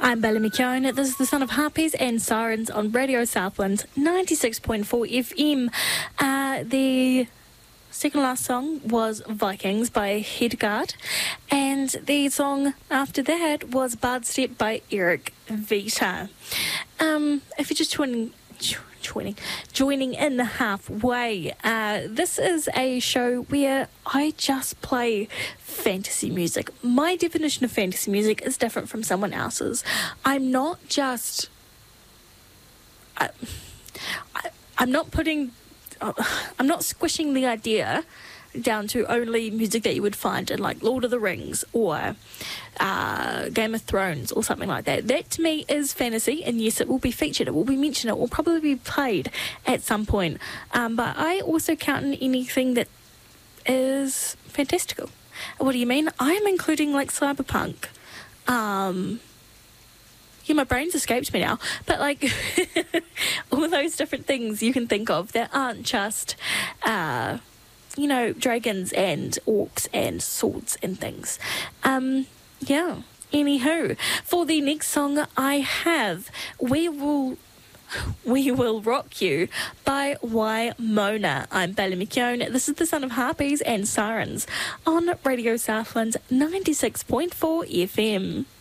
I'm Bellamy Keown. This is the Son of Harpies and Sirens on Radio Southlands 96.4 FM. The second last song was Vikings by Hedegaard, and the song after that was Bard Step by Eric Vita. If you're just joining in halfway, this is a show where I just play fantasy music. My definition of fantasy music is different from someone else's. I'm not just I'm not squishing the idea down to only music that you would find in like Lord of the Rings or Game of Thrones or something like that. That to me is fantasy, and yes, it will be featured, it will be mentioned, it will probably be played at some point. But I also count in anything that is fantastical. What do you mean? I'm including like cyberpunk. Yeah, my brain's escaped me now. But like all those different things you can think of that aren't just dragons and orcs and swords and things. Yeah. Anywho, for the next song I have We Will Rock You by Wymona. I'm Bellamy Keown. This is the Son of Harpies and Sirens on Radio Southlands 96.4 FM.